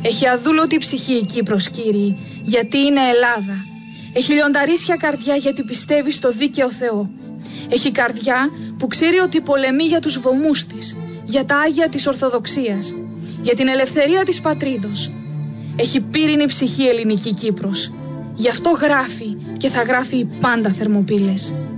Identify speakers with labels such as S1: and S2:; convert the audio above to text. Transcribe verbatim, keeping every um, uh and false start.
S1: Έχει αδούλωτη ψυχή η Κύπρος, κύριοι, γιατί είναι Ελλάδα. Έχει λιονταρίσια καρδιά γιατί πιστεύει στο δίκαιο Θεό. Έχει καρδιά που ξέρει ότι πολεμεί για τους βωμούς της, για τα Άγια της Ορθοδοξίας, για την ελευθερία της πατρίδος. Έχει πύρινη ψυχή ελληνική Κύπρος. Γι' αυτό γράφει και θα γράφει πάντα Θερμοπύλες.